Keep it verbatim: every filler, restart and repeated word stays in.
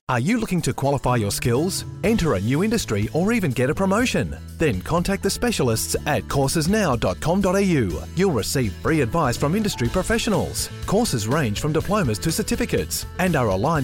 Are you looking to qualify your skills, enter a new industry, or even get a promotion? Then contact the specialists at courses now dot com dot a u. You'll receive free advice from industry professionals. Courses range from diplomas to certificates and are aligned